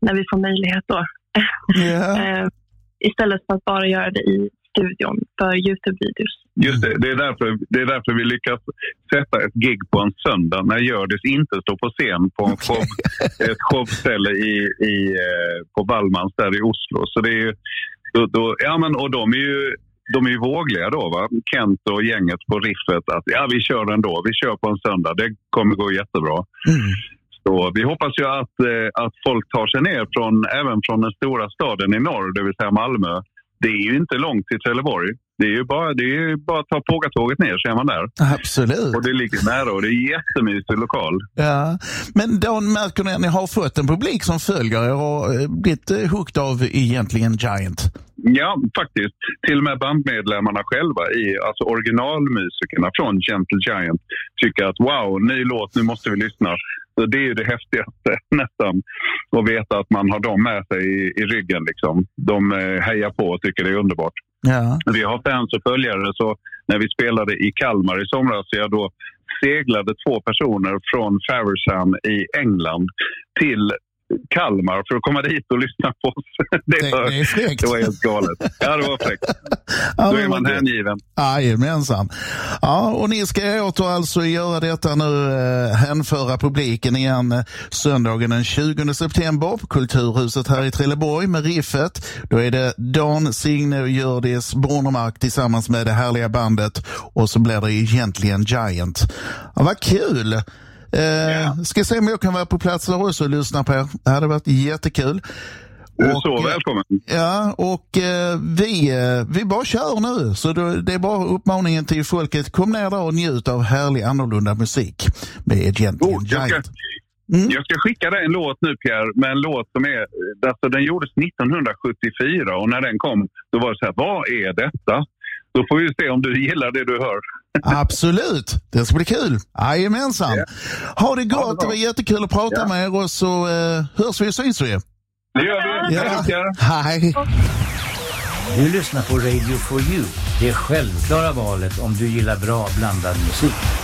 när vi får möjlighet då. Yeah. Istället för att bara göra det i studion för YouTube-videos. Just det är därför vi lyckas sätta ett gig på en söndag när Hjördis inte står på scen på en show, ett showställe på Wallmans där i Oslo. Så det är ju och de är ju vågliga då, va? Kent och gänget på riffet att vi kör ändå, vi kör på en söndag, det kommer gå jättebra. Så vi hoppas ju att folk tar sig ner även från den stora staden i norr, det vill säga Malmö. Det är ju inte långt till Trelleborg. Det är ju bara att ta pågatåget ner, så är man där. Absolut. Och det ligger nära och det är jättemysig lokal. Ja, men då märker ni att ni har fått en publik som följer er och blivit hooked av egentligen Giant. Ja, faktiskt. Till och med bandmedlemmarna själva, alltså originalmusikerna från Gentle Giant, tycker att wow, ny låt, nu måste vi lyssna. Så det är ju det häftigaste nästan, att veta att man har dem med sig i ryggen. Liksom. De hejar på och tycker det är underbart. Ja. Vi har fans och följare, så när vi spelade i Kalmar i somras, då seglade 2 personer från Faversham i England till Kalmar för att komma dit och lyssna på oss. Det var helt galet. Ja, det var fräckt. Då är man hängiven. Jajamensan. Ja, och ni ska åter alltså göra detta nu, hänföra publiken igen söndagen den 20 september på Kulturhuset här i Trelleborg med riffet. Då är det Dan, Signe och Hjördis Bornemark tillsammans med det härliga bandet, och så blir det egentligen Giant. Ja, vad kul! Ska se om jag kan vara på plats där också och lyssna på er. Det hade varit jättekul. Du är så välkommen. Ja, och vi bara kör nu. Så det är bara uppmaningen till folket. Kom ner där och njut av härlig annorlunda musik med egentligen Giant. Jag ska skicka dig en låt nu, Pierre, med en låt som är, alltså den gjordes 1974, och när den kom då var det så här, vad är detta? Då får vi se om du gillar det du hör. Absolut, det ska bli kul. Jajamensan. Ha det gott, det var jättekul att prata med er, och så hörs vi och syns vi. Det gör vi. Ja. Hej. Du lyssnar på Radio for You. Det självklara valet om du gillar bra blandad musik.